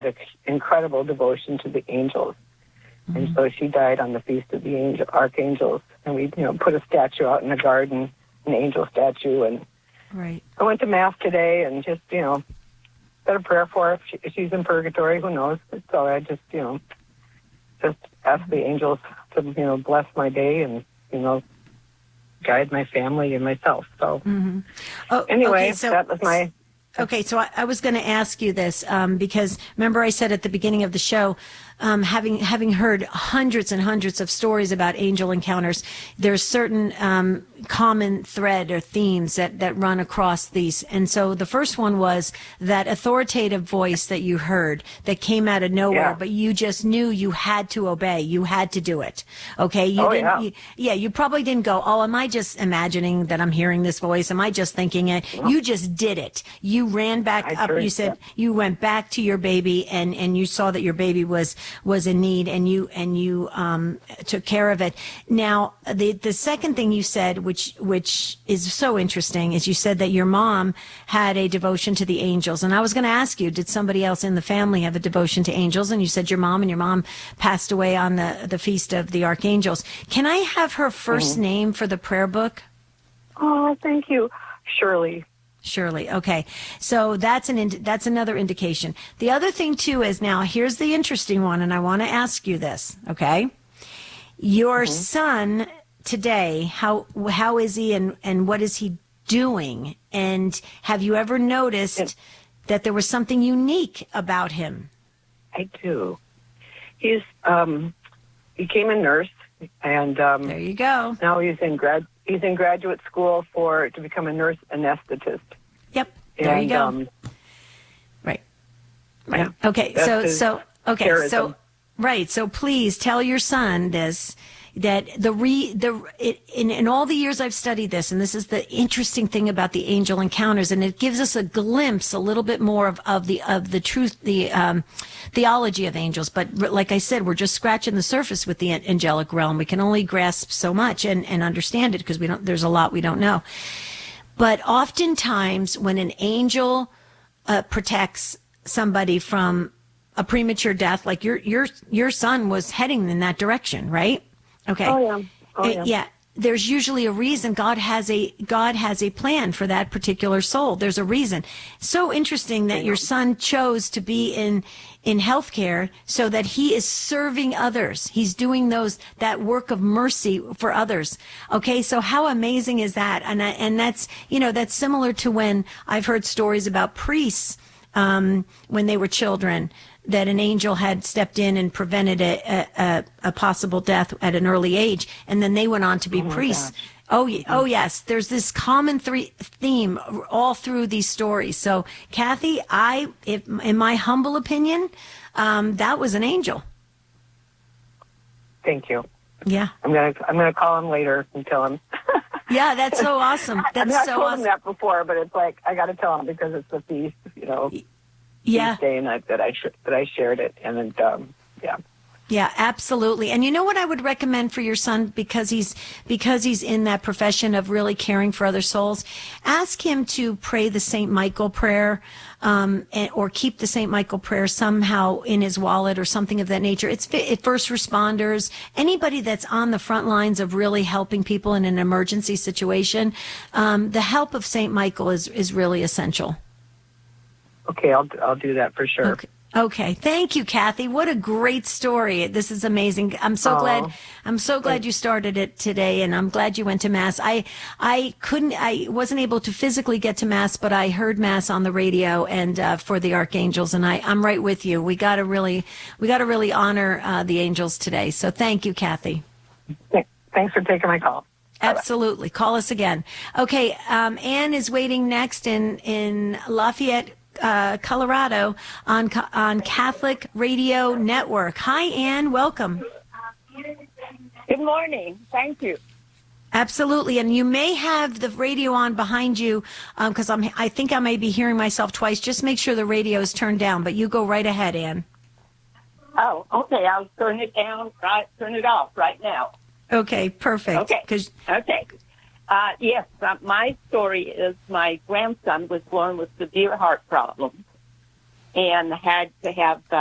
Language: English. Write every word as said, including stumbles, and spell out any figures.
incredible devotion to the angels. Mm-hmm. And so she died on the Feast of the Angel, Archangels. And we, you know, put a statue out in the garden, an angel statue. And right. I went to Mass today and just, you know, said a prayer for her. If, she, if she's in purgatory, who knows? So I just, you know, just asked the angels to, you know, bless my day and, you know, guide my family and myself. So mm-hmm. oh, anyway, okay, so, that was my... Okay, so I, I was going to ask you this um, because remember I said at the beginning of the show, um, having having heard hundreds and hundreds of stories about angel encounters, there's certain um, common thread or themes that, that run across these. And so the first one was that authoritative voice that you heard that came out of nowhere, yeah. but you just knew you had to obey. You had to do it. Okay? You oh, didn't, yeah. You, yeah, you probably didn't go, oh, am I just imagining that I'm hearing this voice? Am I just thinking it? No. You just did it. You ran back I up. sure, you said yeah. you went back to your baby and, and you saw that your baby was, was in need and you, and you, um, took care of it. Now, the, the second thing you said, which, which is so interesting, is you said that your mom had a devotion to the angels. And I was going to ask you, did somebody else in the family have a devotion to angels? And you said your mom and your mom passed away on the, the Feast of the Archangels. Can I have her first mm-hmm. name for the prayer book? Oh, thank you. Shirley. Shirley. Okay. So that's an, ind- that's another indication. The other thing too is now here's the interesting one. And I want to ask you this. Okay. Your mm-hmm. son today, how, how is he and, and what is he doing? And have you ever noticed yeah. that there was something unique about him? I do. He's, um, he became a nurse and, um, there you go. Now he's in grad, He's in graduate school for to become a nurse anesthetist. Yep. There and, you go. Um, right. Right. Yeah, okay. So so okay. charism. So right. So please tell your son this that the re the it, in in all the years I've studied this, and this is the interesting thing about the angel encounters, and it gives us a glimpse, a little bit more of, of the of the truth, the um, theology of angels. But like I said, we're just scratching the surface with the angelic realm. We can only grasp so much and, and understand it because we don't. There's a lot we don't know. But oftentimes, when an angel uh, protects somebody from a premature death, like your your your son was heading in that direction, right? Okay. Oh yeah. Oh yeah. It, yeah. There's usually a reason. God has a God has a plan for that particular soul. There's a reason. So interesting that your son chose to be in in healthcare so that he is serving others. He's doing those that work of mercy for others. Okay, so how amazing is that? And I, and that's you know that's similar to when I've heard stories about priests um, when they were children, that an angel had stepped in and prevented a, a, a possible death at an early age, and then they went on to be oh priests. Oh, oh yes, there's this common three theme all through these stories. So, Kathy, I, if, in my humble opinion, um, that was an angel. Thank you. Yeah, I'm gonna I'm gonna call him later and tell him. Yeah, that's so awesome. That's I mean, I've so told awesome. him that before, but it's like I got to tell him because it's the feast, you know. Yeah. Day and I, that I sh- that I shared it, and then um, yeah. Yeah, absolutely. And you know what I would recommend for your son, because he's because he's in that profession of really caring for other souls, ask him to pray the Saint Michael prayer, um, and, or keep the Saint Michael prayer somehow in his wallet or something of that nature. It's it, first responders, anybody that's on the front lines of really helping people in an emergency situation. Um, the help of Saint Michael is is really essential. Okay, I'll I'll do that for sure. Okay. Okay. Thank you, Kathy. What a great story. This is amazing. I'm so Aww. glad, I'm so glad you started it today, and I'm glad you went to Mass. I, I couldn't, I wasn't able to physically get to Mass, but I heard Mass on the radio and, uh, for the Archangels, and I, I'm right with you. We gotta really, we gotta really honor, uh, the angels today. So thank you, Kathy. Thanks for taking my call. Absolutely. Bye-bye. Call us again. Okay. Um, Anne is waiting next in, in Lafayette, Uh, Colorado on on Catholic Radio Network. Hi, Anne. Welcome. Good morning. Thank you. Absolutely, and you may have the radio on behind you because um, I'm. I think I may be hearing myself twice. Just make sure the radio is turned down. But you go right ahead, Anne. Oh, okay. I'll turn it down. Right, turn it off right now. Okay, perfect. Okay. Cause, okay. Uh, yes, uh, my story is my grandson was born with severe heart problems. and had to have the